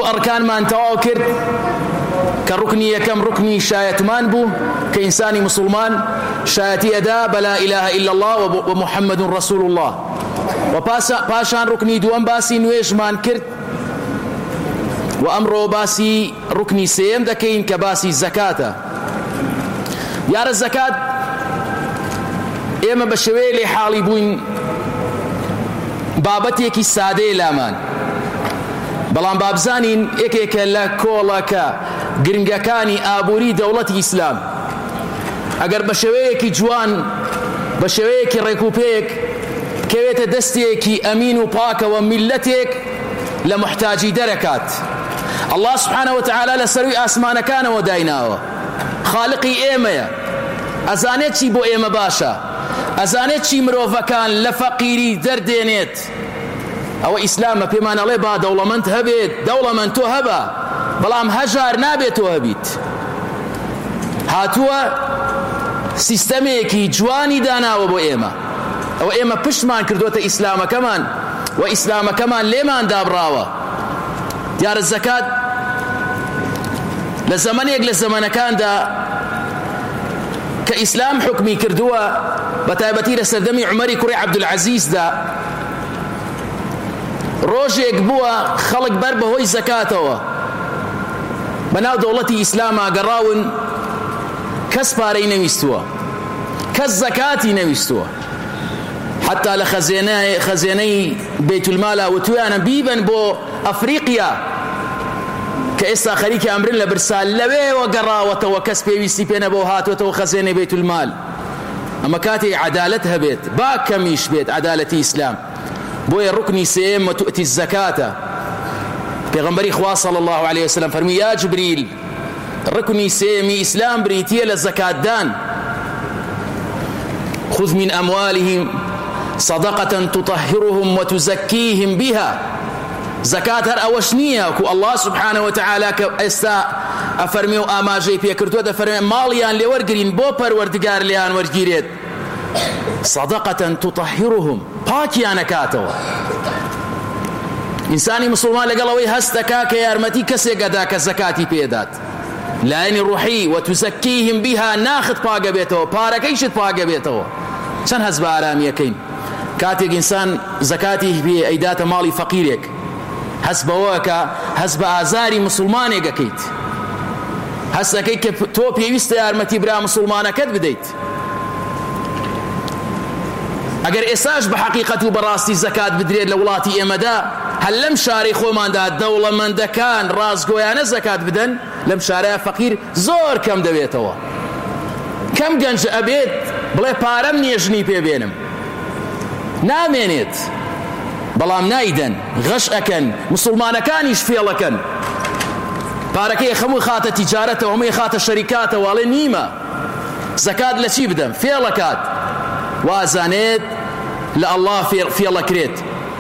ئەرکانمان تەواو کرد کە ڕوکنی یەکەم ڕوکنی شایەتمان بوو کە ئینسانی مسلمان شایەتی ئەدا بە لا ئیلاهە ئیلا الله و محەممەد ڕەسوول الله و پاشان ڕوکنی دووەم باسی نوێژمان کرد و ئەمڕۆ باسی ڕوکنی سێیەم دەکەین کە باسی زەکاتە. یارە زەکات ئێمە بە شێوەیە لێ حاڵی بووین بابەتێکی سادەیە لامان، بەڵام بابزانین یەکێکە لە کۆڵەکە گرنگەکانی ئابووری دەوڵەتی ئیسلام ئەگەر بە شێوەیەکی جوان بە شێوەیەکی ڕێکوپێک کەوێتە دەستێکی ئەمین و پاکەوە میلەتێک لە محتاجی دەرەکات. الله سبحانه وتعالى لەسەروی ئاسمانەکانەوە دایناوە، خالقی ئێمەیە، ئەزانێت چی بۆ ئێمە باشە، ئەزانێت چی مرۆڤەکان لە فەقیری دەردێنێت. ئەوە ئیسلامە پێمان ئەڵێ با دەوڵەمەند هەبێت، دەوڵەمەند تۆ هەبە، بەڵام هەژار نابێت تۆ هەبیت. هاتووە سیستەمێکی جوانی داناوە بۆ ئێمە، ئەوە ئێمە پشتمان کردوتە ئیسلامەکەمان و ئیسلامەکەمان لێمان دابڕاوە. دیارە زەکات لە زەمانێک لە زەمانەکاندا کە ئیسلام حکمی کردووە بە تایبەتی لە سەردەمی عومەری کوڕی عەبدولعەزیزدا ڕۆژێک بووە خەڵک بەر بەهۆی زەکاتەوە بەناو دەوڵەتی ئیسلاما گەڕاون، کەس پارەی نەویستووە، کەس زەکاتی نەویستووە، حتا لە خەزێنەی بەیتولمالا وتویانە بیبن بۆ ئەفریقیا کە ئێستا خەریکی ئەمرن لە برسال لەوێوە گەڕاوەتەوە، کەس پێویستی پێ نەبوو هاتوێتەوە خەزێنەی بەیتولمال. ئەمە کاتێ عەدالەت هەبێت، با کەمیش بێت عەدالەتی ئیسلام. بۆیە ڕوکنی سێم وتؤتی الزەکاتە. پێغەمبەری خوا صلی الله عليه وسلم فەرمی یا جبریل ڕوکنی سێمی ئیسلام بریتیە لە زەکاتدان. خذ من أموالهم صدقة تطهرهم وتزكيهم بها. زەکات هەر ئەوەش نییە کو الله سبحانه وتعالى کە ئێستا ئەفەرمێ و ئاماژەی پێکردووە دەفەرمێ ماڵیان لێوەرگرین بۆ پەروەردگار لێیان وەرگیرێت. صدقة تطهرهم، پاکیان ئەکاتەوە. ئینسانی مسلمان لەگەڵەوەی هەست دەکا کە یارمەتی کەسێک ئەدا کە زەکاتی پێدات لایەنی ڕوحی وتزەکیهم بها، ناخت پاگە بێتەوە، پارەکەیشت پاگە بێتەوە. چەند هەست بە ئارامیەکەین کاتێک ئینسان زەکاتی پێ ئەیداتە ماڵی فەقیرێک، هەست بەوە کە هەست بە ئازاری مسلمانێک ئەکەیت، هەست دەکەیت کە تۆ پێویستە یارمەتی برا مسلمانەکەت بدەیت. ئەگەر ئێساش بە حەقیقەت و بەڕاستی زەکات بدرێت لە وڵاتی ئێمەدا، هەل لەم شارەی خۆماندا دەوڵەمەندەکان ڕازگۆیانە زەکات بدەن، لەم شارەیە فەقیر زۆر کەم دەبێتەوە. کەم گەنج ئەبێت بڵێ پارەم نێژنی پێبێنم، نامێنێت، بەڵام نایدەن، غەش ئەکەن، مسلمانەکانیش فێڵەکەن، پارەکەی خەمووی خاتە تیجارەتەوە، هەمووی خاتە شەریکاتەوە، ئەڵێ نیمە، زەکات لە چی بدەم؟ فێڵەکات، وازانێت لە ئەڵڵا فێڵەکرێت.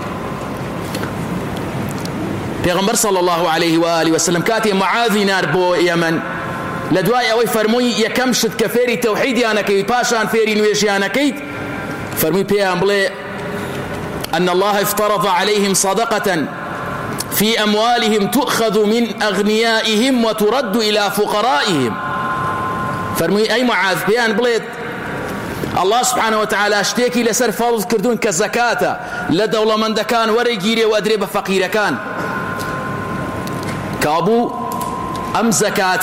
پێغەمبەر صلی الله عليه و آله وسلم کاتێ معاذی نار بۆ یەمەن، لە دوای ئەوەی فەرمووی یەکەم شت کە فێری تەوحیدیانەکەیت پاشان فێری نوێژیانەکەیت، فەرمووی پێیان بڵێ أن الله افترض عليهم صدقة في أموالهم تؤخذ من أغنيائهم وترد إلى فقرائهم. فرمي أي معاذ بيان بليت الله سبحانه وتعالى اشتكي لسر فرض كردون كزكاة لدولة من دكان ورقيري وأدري بفقير كان كابو أم زكاة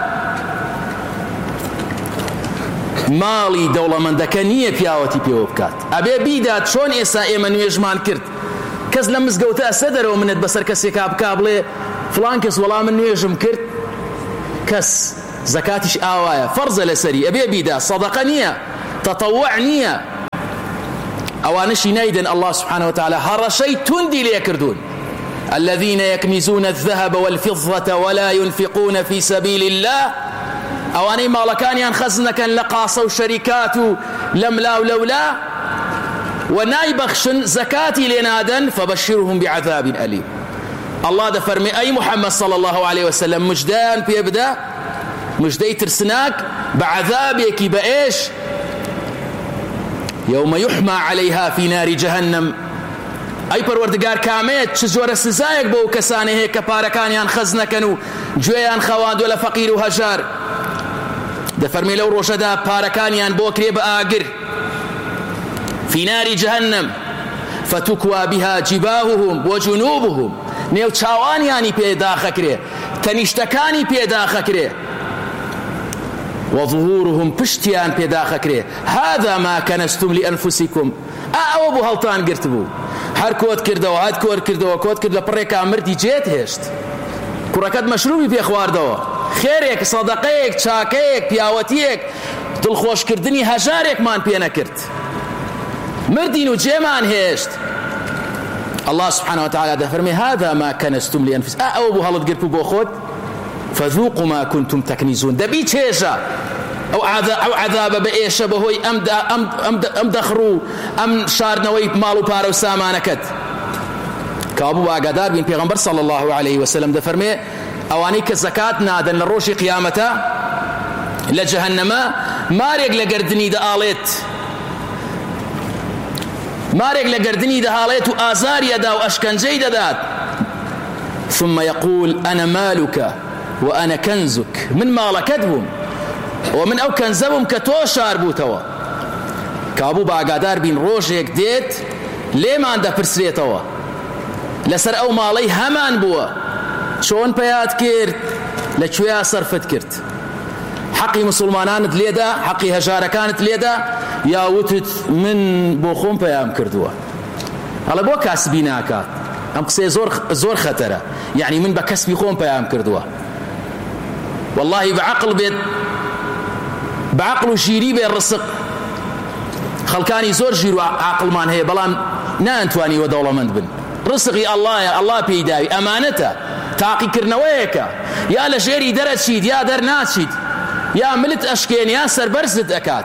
ماڵی دەوڵەمەندەکە نییە پیاوەتی پێوە بکات. ئەبێ بیدات چۆن ئێستا ئێمە نوێژمان کرد، کەس لە مزگەوتە ئەسە دەرەوە منت بەسەر کەسێکا بکا بڵێ فڵان کەس وەڵام من نوێژم کرد، کەس زەکاتیش ئاوایە، فەرزە لەسەری، ئەبێ بیدا، سەدەقە نییە، تەتەووع نییە. ئەوانشی نایدن الله سبحانه وتعالى هەڕەشەی توندی لێ کردوون. الذين يكنزون الذهب والفضة ولا ينفقون في سبيل الله، ئەوانەی ماڵەکانیان خەزنەکەن لە قاسە و شەریکات و لەملا و لەولا و نایبەخشن زەکاتی لێ نادەن، فبشرهم بعذاب أليم. الله دەفەرمێ ئەی محەممەد صلی الله عليه وسلم مژدەیان پێ بدە، مژدەی ترسناک بە عەذابێکی بە ئێش يوم يحمى عليها في نار جهنم ئەی پەروەردگار کامێت چ جۆرە سزایەک بۆ ئەو کەسانە هەیە کە پارەکانیان خەز نەکەن و گوێیان خەواندووە لە فەقیر و هەژار. دەفەرمێ لەو ڕۆژەدا پارەکانیان بۆ کرێ بە ئاگر في نار جهنم فتكوى بها جباههم وجنوبهم، نێو چاوانیانی پێداخەکرێ، تەنیشتەکانی پێداخەکرێ، وظهورهم پشتیان پێداخەکرێ. هذا ما كنستم لأنفسكم، ئەوە بۆ هەڵتان گرت بوو، هەر کۆت کردەوە، هەر کۆت کردەوە، کۆت کرد لە پڕێکا مردی جێت هێشت، کوڕەکەت مەشروبی پێ خواردەوە، خێرێک، سەدەقەیەک، چاکەیەک، پیاوەتیەک، دڵخۆشکردنی هەژارێکمان پێ نەکرد، مردین و جێمان هێشت. الله سبحانه وتعالى دەفەرمێ هذا ما كنستم لأنفسكم، ئەوە بۆ هەڵت گرت بۆ خۆت، فذوقوا ما كنتم تكنزون، دەبی چێژە ئەو عذابە بە ئێشە بەهۆی ئەم دەخڕ و ئەم شاردنەوەی ماڵ و پارە و سامانەکەت. کابوو ئاگادار بین، پێغەمبەر صلی الله عليه وسلم دەفەرمێ ئەوانەی کە زەکات نادەن لە ڕۆژی قیامەتە لە جەهەنەمە مارێک لە گەردنی دەئاڵێت، مارێک لە گەردنی دەهاڵێت و ئازاری ئەدا و ئەشکەنجەی دەدات. ثم يقول أنا مالك وأنا كنزك، من ماڵەکەت بووم ومن ئەو کەنزە بووم کە تۆ شار بووتەوە. کابوو باگادار بین ڕۆژێک دێت لێمان دەپرسرێتەوە لەسەر ئەو ماڵەی هەمان بووە، چۆن پەیات کرد، لەکوێ سەرفت کرد، حەقی مسلمانانت لێدا، حەقی هەژارەکانت لێدا، یا وتت من بۆ خۆم پەیام کردووە. هەڵە بۆ کاسبی ناکات، ئەم قسەی زۆر خەتەرە، یعنی من بە کەسبی خۆم پەیام کردووە. والله بەعەقڵ بێت، بەعەقڵ و ژیری بێ ڕسق، خەڵکانی زۆر ژیر و عاقڵمان هەیە بەڵام نانتوانیوە دەوڵەمەند بن. ڕسقی ئەڵڵایە، ئەڵڵا پێی داوی، ئەمانەتە، تاقیکردنەوەیەکە، یا لە ژێری دەرەچیت یا دەرناچیت، یا ملت ئەشکێن یا سەربەرزت ئەکات.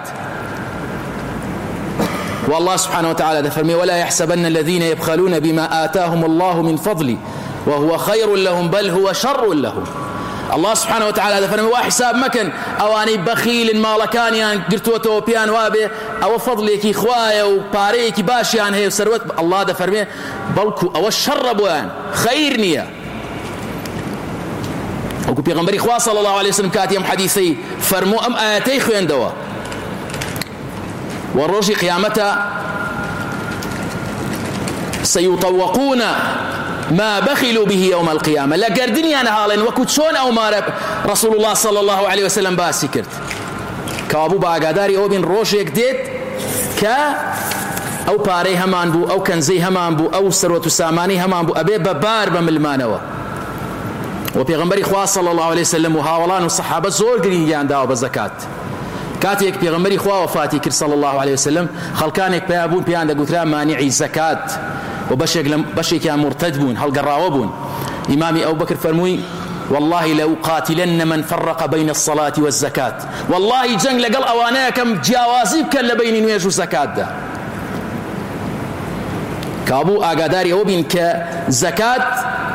والله سبحانه وتعالى دفرمي ولا يحسبن الذين يبخلون بما آتاهم الله من فضله وهو خير لهم بل هو شر لهم. الله سبحانه وتعالى دفرمي وحساب مكن اواني بخيل مالكانيان قرتوتو بيان وابي او فضلك اخوايا وباريك باشيان هي سروت الله دفرمي بلكو او الشر بوان خير نيه. وكو بيغمبري خواه صلى الله عليه وسلم كاتيم حديثي فرمو ام آياتي خوين دوا والروجي قيامتا سيطوقون ما بخلوا به يوم القيامة لقردني أنا هالين وكتشون أو ما رسول الله صلى الله عليه وسلم باسي كرت كابو باقاداري أو بين روجي كديت كا أو باري همان بو أو كنزي همان بو أو سروة ساماني همان بو أبي ببار بملمانوا وبيغمبري خواه صلى الله عليه وسلم وهاولان والصحابة زور قرينيان داوا بزكاة كاتيك بيغمبري خواه وفاتي كر صلى الله عليه وسلم خلقانك بيابون بيان دا قلت مانعي زكاة وبشيك مرتد بون هل قراوة بون إمامي أبو بكر فرموي والله لو قاتلن من فرق بين الصلاة والزكاة والله جنگ لقل أوانيا كم جاوازي بكن لبين نويش وزكاة دا كابو آقاداري أوبين كزكاة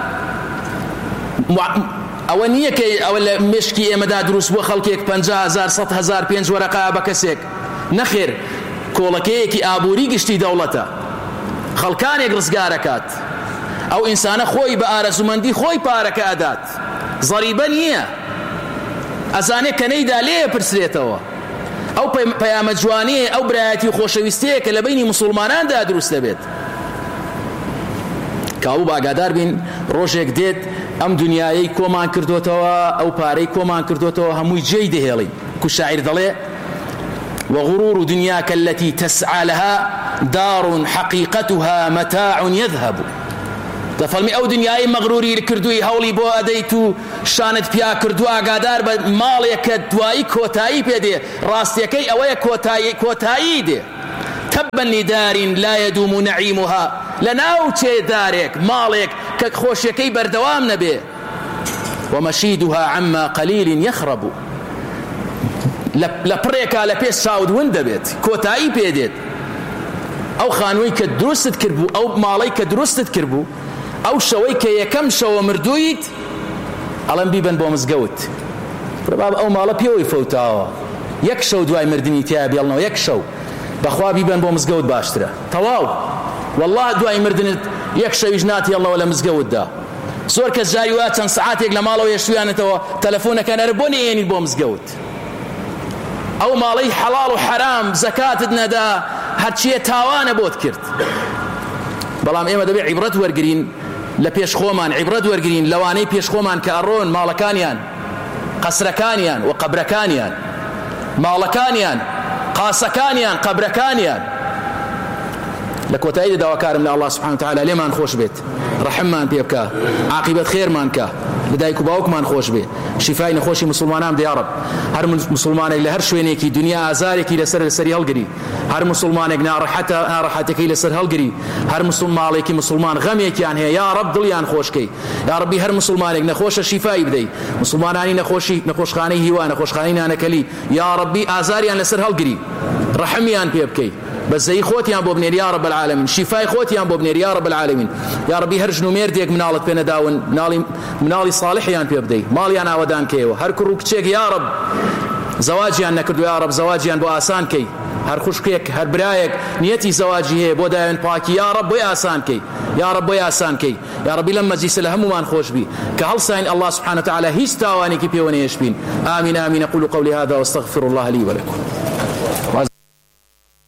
ئەوە کە ئەوە لە مشکی ئێمەدا دروست بووە خەڵکێک 50,000 100,000 5 وەرەقە بە کەسێک نەخێر کۆڵەکەیەکی ئابووری گشتی دەوڵەتە خەڵکانێک ڕزگارەکات ئەو ئینسانە خۆی بە ئارەزومەندی خۆی پارەکە ئەدات زەریبە نییە ئەزانێ کە نەیدا لێ پرسرێتەوە ئەو پەیامە جوانەیە ئەو برایەتی و خۆشەویستەیە کە لە بینی موسڵماناندا دروست دەبێت کاو باگادار بین ڕۆژێک دێت ئەم دنیای کۆمان کردوتەوە ئەو پارەی کۆمان کردوتەوە هەمووی جێی دەهێڵی کو شاعیر دەڵێ وغرور دنياك التي تسعى لها دار حقيقتها متاع يذهب دەفەڵمی ئەو دنیای مەغروری کردووی هەوڵی بۆ ئەدەیت و شانت پیا کردووە ئاگادار بە ماڵێک کە دوایی کۆتایی پێدێ ڕاستیەکەی ئەوەیە کۆتایی دێ تبا لدار لا يدوم نعيمها لناو چه دارك مالك كخوشيكي بردوام نبي ومشيدها عما قليل يخرب لبريكا لبيس شاود وندبت كوتاي بيدت او خانوي كدرست كربو او مالي كدرست كربو او شوي كيكم شو مردويت الان بيبن بومزقوت برباب او مالا بيوي فوتاوا يكشو دواي مردني تيابي الله يكشو بەخوا بیبەن بۆ مزگەوت باشترە تەواو والله دوای مردنت یەک شەویش ناتێڵەوە لە مزگەوتدا زۆر کەس جاری وایە چەند سەعاتێک لە ماڵەوە یەشویانێتەوە تەلەفۆنەکان ئەرە بۆ نێنیت بۆ مزگەوت ئەو ماڵەی حەڵاڵ و حەرام زەکاتت نەدا هەرچیە تاوانە بۆت کرد بەڵام ئێمە دەبێت عیبرەت وەرگرین لە پێش خۆمان عیبرەت وەرگرین لەوانەی پێش خۆمان کە ئەڕۆن ماڵەکانیان قەسرەکانیان و قەبرەکانیان ماڵەکانیان قاسەکانیان قەبرەکانیان لە کۆتایی داواکارم لە الله سبحانه وتعالى لێمان خۆش بێت ڕەحممان پێ بکە عاقبەت خێرمان کە لە دایک و باوکمان خۆش بێ شیفای نەخۆشی مسلمانان بدە یا رب هەر مسلمانێک لە هەر شوێنێکی دنیا ئازارێکی لەسەری هەڵگری هەر مسلمانێک ناڕەحەتەکەی لەسەر هەڵگری هەر ماڵێکی مسلمان غەمێکیان هەیە یا رب دڵیان خۆشکەی یا ربی هەر مسلمانێک نەخۆشە شیفای بدەی مسلمانانی نەخۆشخانەی هیوا نەخۆشخانەی نانەکەلی یا ربی ئازاریان لەسەر هەڵگری ڕەحمیان پێ بکەی بەزەی خۆتیان بۆ بنێر یا رب العالمین شیفای خۆتیان بۆ بنێر یا رب العالمین یا ربی هەر ژن و مێردێک مناڵت پێ نەداون مناڵی صالحیان پێ بدەی ماڵیان ئاوەدان کەیەوە هەر کوڕ و کچێک یا رب زەواجیان نەکردو یا رب زەواجیان بۆ ئاسان کەی هەر خوشکێک هەر برایەک نیەتی زەواجی هەیە بۆ دایان پاکی یا رب بۆی ئاسان کەی یا رب بۆی ئاسان کەی یا ربی لەم مەجلیسە لە هەمومان خۆش بی کە هەڵساین الله سبحانه وتعالى هیچ تاوانێکی پێوە نەیەشبین آمین آمین أقول قولي هذا واستغفر الله لي ولكم